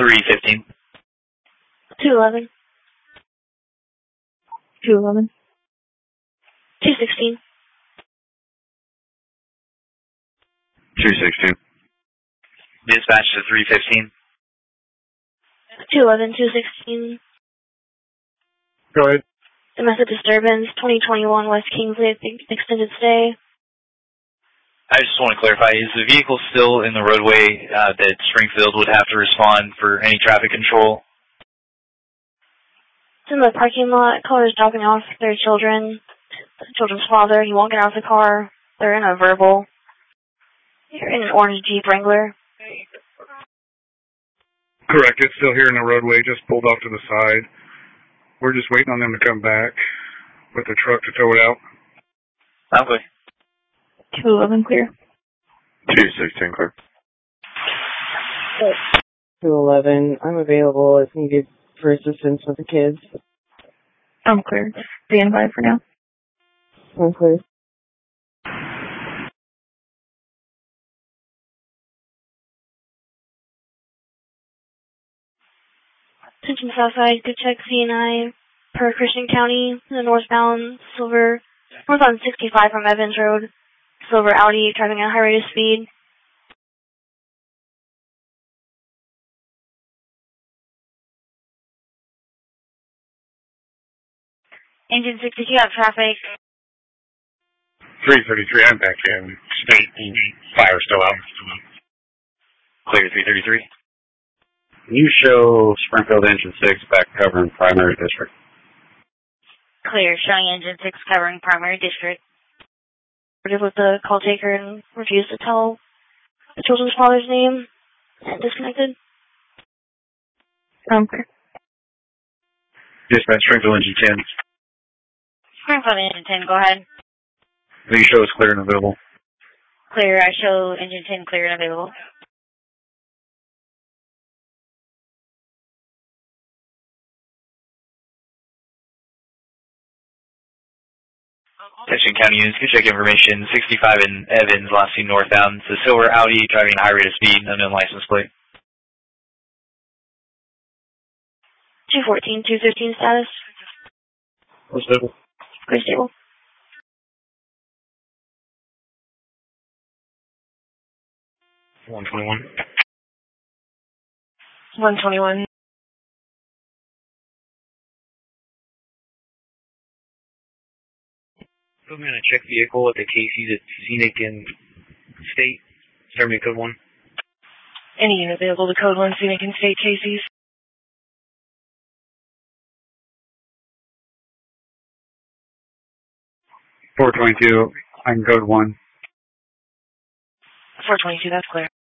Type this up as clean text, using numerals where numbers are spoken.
315. 211. 211. 216. 216. Dispatch to 315. 211, 216. Go ahead. Domestic disturbance, 2021 West Kingsley, extended stay. I just want to clarify, is the vehicle still in the roadway that Springfield would have to respond for any traffic control? It's in the parking lot. Caller's dropping off their children. The children's father, he won't get out of the car. They're in a verbal. They're in an orange Jeep Wrangler. Correct. It's still here in the roadway, just pulled off to the side. We're just waiting on them to come back with the truck to tow it out. Okay. 211 clear. 216 clear. 211, I'm available if needed for assistance with the kids. I'm clear. Stand by for now. I'm clear. Attention Southside, good check CNI per Christian County, the northbound northbound 65 from Evans Road, silver Audi driving at a high rate of speed. Engine 62, you have traffic. 333, I'm back in. State fire still out. Clear 333. You show Springfield Engine 6 back covering primary district. Clear, showing engine 6 covering primary district. With the call taker and refused to tell the children's father's name and disconnected. Clear. Dispatch Springfield Engine 10. Springfield engine 10, go ahead. You show is clear and available. Clear, I show engine 10 clear and available. Attention County units, good check information. 65 in Evans, last seen northbound. It's a silver Audi driving at a high rate of speed, unknown license plate. 214, 215 status. What's stable? Clear stable. 121. 121. I'm going to check vehicle at the Casey's at Scenic and State. Serve me code 1. Any unit available to code 1 Scenic and State Casey's. 422, I can code 1. 422, that's clear.